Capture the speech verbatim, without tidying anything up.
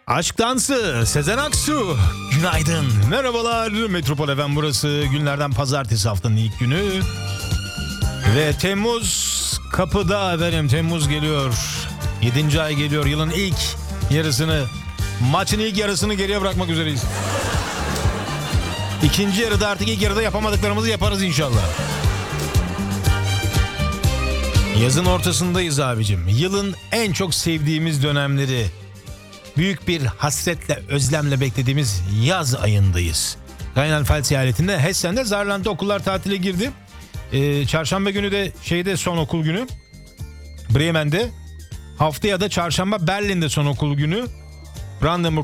Aşk Dansı, Sezen Aksu. Günaydın, merhabalar. Metropol F M burası. Günlerden pazartesi, haftanın ilk günü. Ve Temmuz kapıda efendim. Temmuz geliyor. Yedinci ay geliyor. Yılın ilk yarısını, maçın ilk yarısını geriye bırakmak üzereyiz. İkinci yarıda artık ilk yarıda yapamadıklarımızı yaparız inşallah. Yazın ortasındayız abicim. Yılın en çok sevdiğimiz dönemleri. Büyük bir hasretle, özlemle beklediğimiz yaz ayındayız. Rheinland-Pfalz eyaletinde Hessen'de Saarland'da okullar tatile girdi. Ee, çarşamba günü de şeyde son okul günü. Bremen'de. Haftaya da çarşamba Berlin'de son okul günü. Brandenburg